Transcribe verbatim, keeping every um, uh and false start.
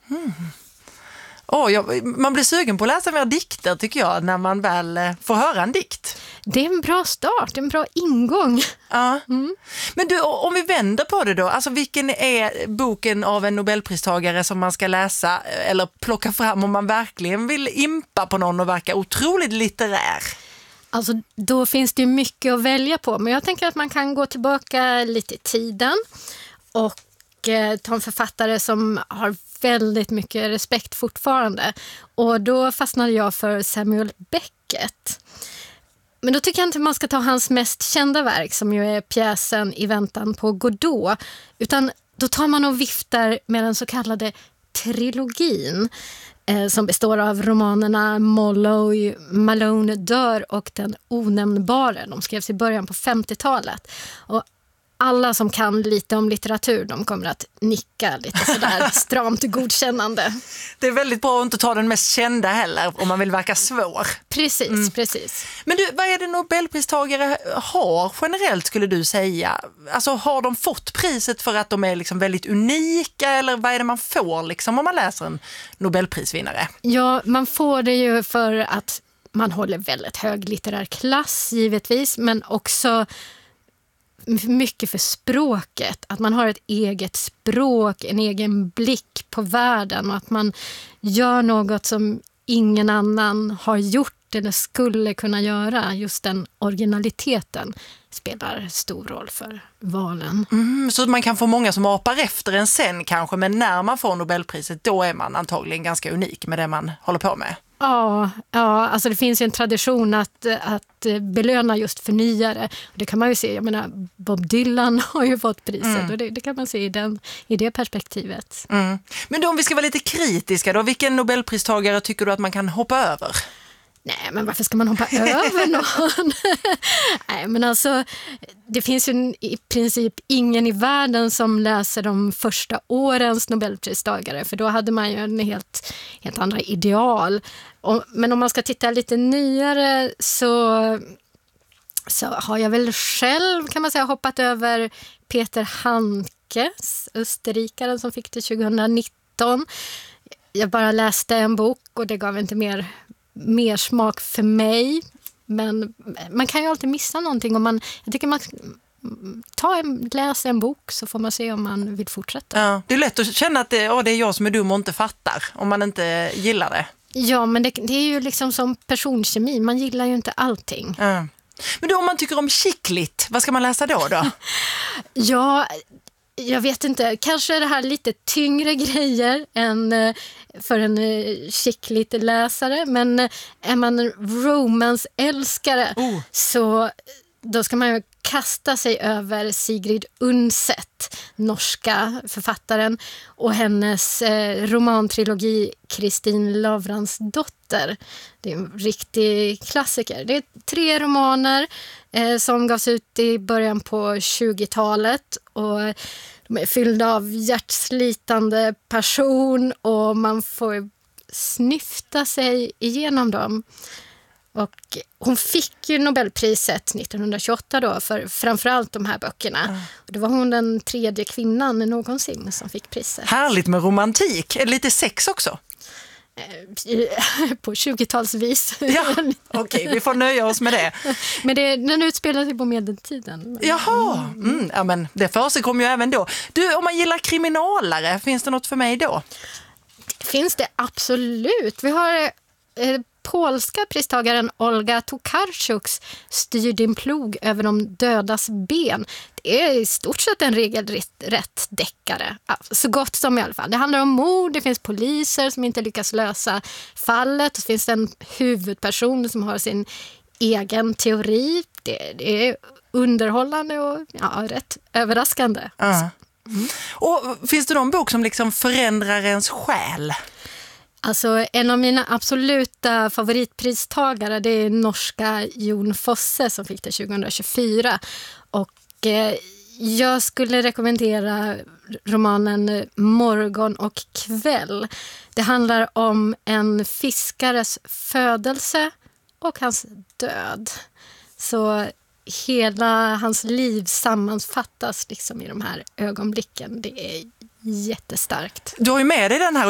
Mm. Oh, jag, man blir sugen på att läsa mer dikter tycker jag när man väl eh, får höra en dikt. Det är en bra start, en bra ingång. Ja. Mm. Men du, om vi vänder på det då, alltså vilken är boken av en Nobelpristagare som man ska läsa eller plocka fram om man verkligen vill impa på någon och verka otroligt litterär? Alltså, då finns det ju mycket att välja på, men jag tänker att man kan gå tillbaka lite i tiden och eh, ta en författare som har väldigt mycket respekt fortfarande. Och då fastnade jag för Samuel Beckett. Men då tycker jag inte man ska ta hans mest kända verk som ju är pjäsen I väntan på Godot, utan då tar man och viftar med den så kallade trilogin eh, som består av romanerna Molloy, Malone dör och Den onämnbare. De skrevs i början på femtiotalet. Och alla som kan lite om litteratur, de kommer att nicka lite sådär stramt godkännande. Det är väldigt bra att inte ta den mest kända heller om man vill verka svår. Precis, mm. precis. Men du, vad är det Nobelpristagare har generellt skulle du säga? Alltså har de fått priset för att de är liksom väldigt unika eller vad är det man får liksom om man läser en Nobelprisvinnare? Ja, man får det ju för att man håller väldigt hög litterär klass givetvis, men också mycket för språket, att man har ett eget språk, en egen blick på världen och att man gör något som ingen annan har gjort eller skulle kunna göra. Just den originaliteten spelar stor roll för valen. Mm, så man kan få många som apar efter en sen kanske, men när man får Nobelpriset då är man antagligen ganska unik med det man håller på med. Ja, ja, alltså det finns ju en tradition att, att belöna just förnyare. Det kan man ju se, jag menar Bob Dylan har ju fått priset mm. och det, det kan man se i, den, i det perspektivet. Mm. Men då, om vi ska vara lite kritiska då, vilken Nobelpristagare tycker du att man kan hoppa över? Nej, men varför ska man hoppa över någon? Nej, men alltså, det finns ju i princip ingen i världen som läser de första årens Nobelpristagare, för då hade man ju en helt, helt andra ideal. Och, men om man ska titta lite nyare så, så har jag väl själv, kan man säga, hoppat över Peter Handkes, österrikaren som fick det tjugonitton. Jag bara läste en bok och det gav inte mer mer smak för mig, men man kan ju alltid missa någonting om man, jag tycker man ta en, läsa en bok så får man se om man vill fortsätta. Ja, det är lätt att känna att det, åh, det är jag som är dum och inte fattar om man inte gillar det. Ja, men det, det är ju liksom som personkemi, man gillar ju inte allting. Ja. Men då om man tycker om chicklit, vad ska man läsa då då? Ja, jag vet inte, kanske är det här lite tyngre grejer än för en chicklit läsare, men är man romance-älskare oh. så då ska man ju kasta sig över Sigrid Undset, norska författaren, och hennes eh, romantrilogi Kristin Lavransdotter. Det är en riktig klassiker. Det är tre romaner eh, som gavs ut i början på tjugotalet och de är fyllda av hjärtslitande passion och man får snyfta sig igenom dem. Och hon fick ju Nobelpriset nittonhundratjugoåtta då för framförallt de här böckerna. Mm. Och det var hon den tredje kvinnan någonsin som fick priset. Härligt med romantik. Är det lite sex också? På tjugotalsvis. Ja, okej, okay, vi får nöja oss med det. Men det, den utspelar sig på medeltiden. Jaha, mm, ja, men det för sig kommer ju även då. Du, om man gillar kriminalare, finns det något för mig då? Det finns det absolut. Vi har eh, polska pristagaren Olga Tokarczuks Styr din plog över de dödas ben. Det är i stort sett en regelrätt deckare. Så gott som i alla fall. Det handlar om mord, det finns poliser som inte lyckas lösa fallet. Det finns en huvudperson som har sin egen teori. Det, det är underhållande och ja, rätt överraskande. Uh. Mm. Och finns det någon bok som liksom förändrar ens själ? Alltså en av mina absoluta favoritpristagare, det är norska Jon Fosse som fick det tjugohundratjugofyra. Och eh, jag skulle rekommendera romanen Morgon och kväll. Det handlar om en fiskares födelse och hans död. Så hela hans liv sammanfattas liksom i de här ögonblicken. Det är jättestarkt. Du har ju med dig den här